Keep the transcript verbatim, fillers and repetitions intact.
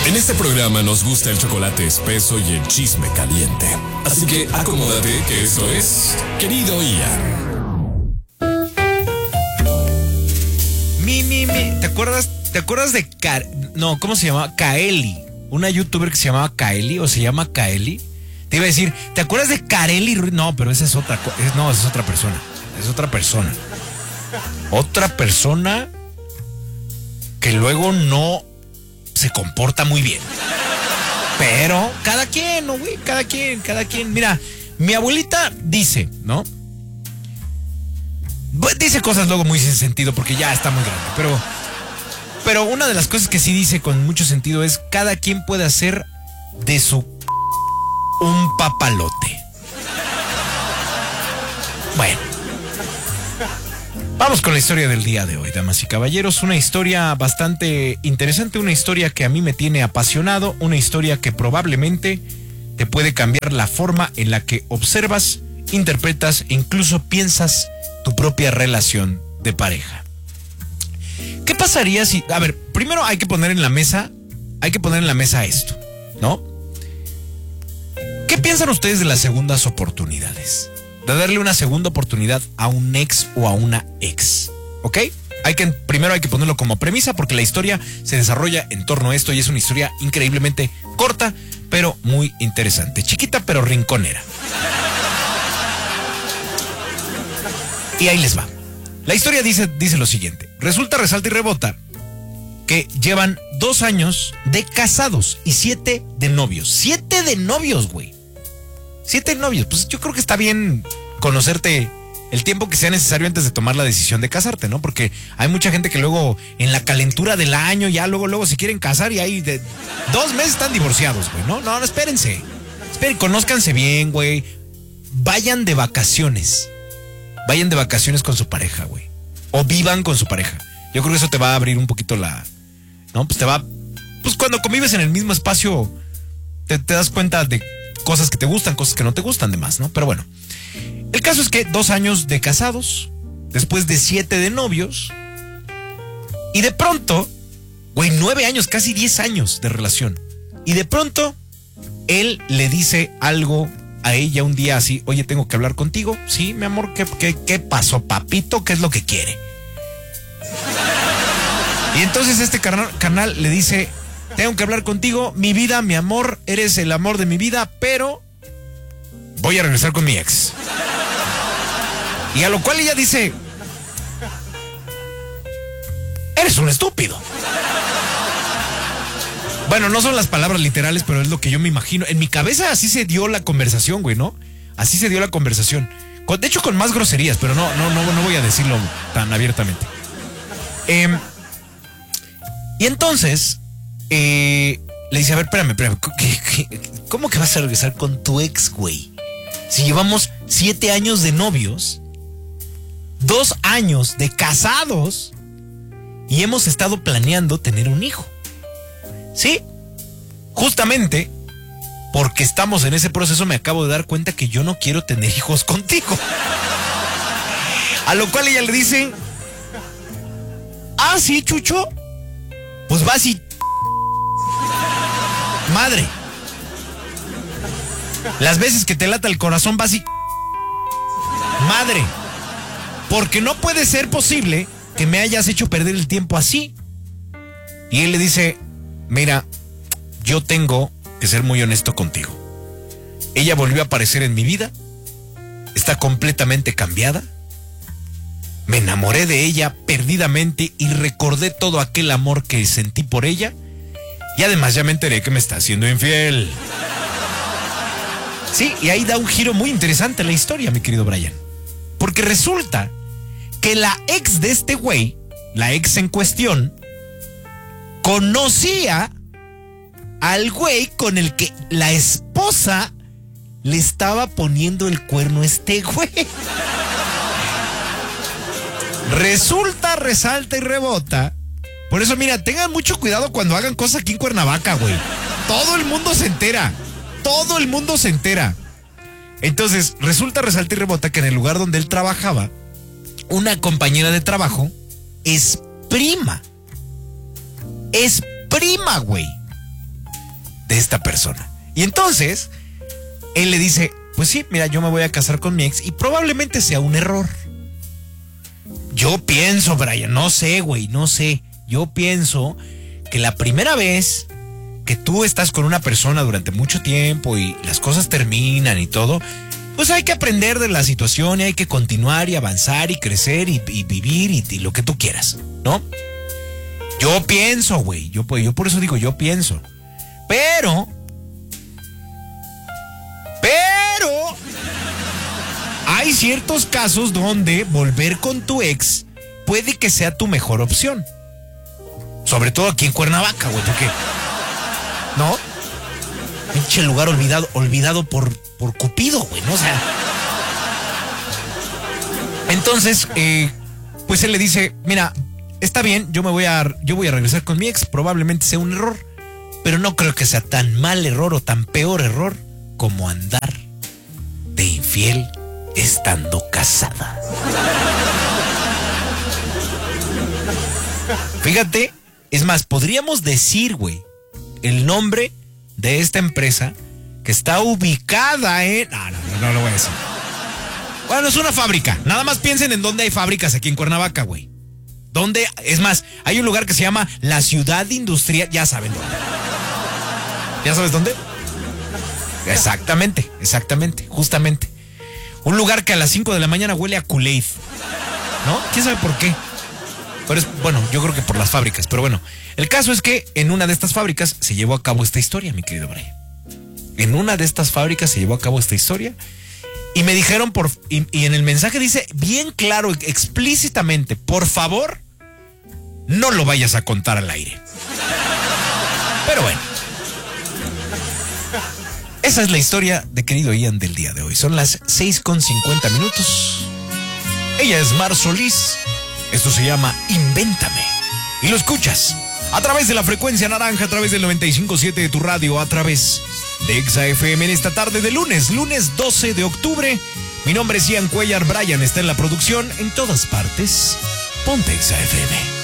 En este programa nos gusta el chocolate espeso y el chisme caliente. Así que acomódate que esto es Querido Ian. Mi, mi, mi. ¿Te acuerdas, te acuerdas de Car... No, ¿cómo se llamaba? Kaeli. Una youtuber que se llamaba Kaeli o se llama Kaeli. Te iba a decir, ¿te acuerdas de Kareli Ruiz? No, pero esa es otra cosa. No, esa es otra persona. Es otra persona. Otra persona que luego no se comporta muy bien. Pero cada quien, ¿no, güey? Cada quien, cada quien. Mira, mi abuelita dice, ¿no? Dice cosas luego muy sin sentido porque ya está muy grande. Pero, pero una de las cosas que sí dice con mucho sentido es cada quien puede hacer de su un papalote. Bueno. Vamos con la historia del día de hoy, damas y caballeros. Una historia bastante interesante, una historia que a mí me tiene apasionado, una historia que probablemente te puede cambiar la forma en la que observas, interpretas e incluso piensas tu propia relación de pareja. ¿Qué pasaría si... A ver, primero hay que poner en la mesa, hay que poner en la mesa esto, ¿no? ¿Qué piensan ustedes de las segundas oportunidades? De darle una segunda oportunidad a un ex o a una ex, ¿ok? Hay que, primero hay que ponerlo como premisa porque la historia se desarrolla en torno a esto y es una historia increíblemente corta, pero muy interesante. Chiquita, pero rinconera. Y ahí les va. La historia dice, dice lo siguiente. Resulta, resalta y rebota que llevan dos años de casados y siete de novios. Siete de novios, güey. Siete novios, pues yo creo que está bien conocerte el tiempo que sea necesario antes de tomar la decisión de casarte, ¿no? Porque hay mucha gente que luego en la calentura del año ya luego luego se quieren casar y ahí de dos meses están divorciados, güey, ¿no? No, no, espérense. Esperen, conózcanse bien, güey. Vayan de vacaciones. Vayan de vacaciones con su pareja, güey. O vivan con su pareja. Yo creo que eso te va a abrir un poquito la... ¿No? Pues te va... Pues cuando convives en el mismo espacio te, te das cuenta de cosas que te gustan, cosas que no te gustan, demás, ¿no? Pero bueno, el caso es que dos años de casados, después de siete de novios, y de pronto, güey, nueve años, casi diez años de relación, y de pronto, él le dice algo a ella un día así, oye, tengo que hablar contigo. Sí, mi amor, ¿qué, qué, qué pasó, papito? ¿Qué es lo que quiere? Y entonces este carnal, carnal le dice... Tengo que hablar contigo, mi vida, mi amor, eres el amor de mi vida, pero voy a regresar con mi ex. Y a lo cual ella dice, eres un estúpido. Bueno, no son las palabras literales, pero es lo que yo me imagino. En mi cabeza así se dio la conversación, güey, ¿no? Así se dio la conversación. Con, de hecho, con más groserías, pero no, no, no, no voy a decirlo tan abiertamente. Eh, y entonces... Eh, le dice, a ver, espérame, espérame, ¿qué, qué, ¿cómo que vas a regresar con tu ex, güey? Si llevamos siete años de novios, dos años de casados y hemos estado planeando tener un hijo. ¿Sí? Justamente porque estamos en ese proceso me acabo de dar cuenta que yo no quiero tener hijos contigo. A lo cual ella le dice, ah, sí, Chucho, pues vas y... Madre, las veces que te lata el corazón vas y... Madre, porque no puede ser posible que me hayas hecho perder el tiempo así. Y él le dice, mira, yo tengo que ser muy honesto contigo. Ella volvió a aparecer en mi vida, está completamente cambiada. Me enamoré de ella perdidamente y recordé todo aquel amor que sentí por ella. Y además ya me enteré que me está haciendo infiel. Sí, y ahí da un giro muy interesante la historia, mi querido Brian. Porque resulta que la ex de este güey, la ex en cuestión, conocía al güey con el que la esposa le estaba poniendo el cuerno a este güey. Resulta, resalta y rebota. Por eso, mira, tengan mucho cuidado cuando hagan cosas aquí en Cuernavaca, güey. Todo el mundo se entera. Todo el mundo se entera. Entonces, resulta, resalta y rebota que en el lugar donde él trabajaba, una compañera de trabajo es prima. Es prima, güey. de esta persona. Y entonces, él le dice, pues sí, mira, yo me voy a casar con mi ex y probablemente sea un error. Yo pienso, Brian, no sé, güey, no sé. Yo pienso que la primera vez que tú estás con una persona durante mucho tiempo y las cosas terminan y todo, pues hay que aprender de la situación y hay que continuar y avanzar y crecer y, y vivir y, y lo que tú quieras, ¿no? Yo pienso, güey, yo, yo por eso digo, yo pienso. Pero, pero, hay ciertos casos donde volver con tu ex puede que sea tu mejor opción. Sobre todo aquí en Cuernavaca, güey, porque, ¿no? Pinche lugar olvidado, olvidado por, por Cupido, güey, ¿no? O sea. Entonces, eh, pues él le dice, mira, está bien, yo me voy a, yo voy a regresar con mi ex, probablemente sea un error, pero no creo que sea tan mal error o tan peor error como andar de infiel estando casada. Fíjate, es más, podríamos decir, güey, el nombre de esta empresa que está ubicada en... No, no, no, no lo voy a decir. Bueno, es una fábrica. Nada más piensen en dónde hay fábricas aquí en Cuernavaca, güey. ¿Dónde? Es más, hay un lugar que se llama la Ciudad Industrial. Ya saben dónde. ¿Ya sabes dónde? Exactamente, exactamente, justamente. Un lugar que a las cinco de la mañana huele a Kool-Aid, ¿no? ¿Quién sabe por qué? Pero es, bueno, yo creo que por las fábricas. Pero bueno, el caso es que en una de estas fábricas se llevó a cabo esta historia, mi querido Brian. En una de estas fábricas se llevó a cabo esta historia. Y me dijeron, por y, y en el mensaje dice bien claro, explícitamente, por favor, no lo vayas a contar al aire. Pero bueno. Esa es la historia de querido Ian del día de hoy. Son las seis con cincuenta minutos. Ella es Mar Solís. Esto se llama Invéntame. Y lo escuchas a través de la frecuencia naranja, a través del noventa y cinco punto siete de tu radio, a través de Exa F M en esta tarde de lunes, lunes doce de octubre. Mi nombre es Ian Cuellar, Brian está en la producción. En todas partes, ponte Exa F M.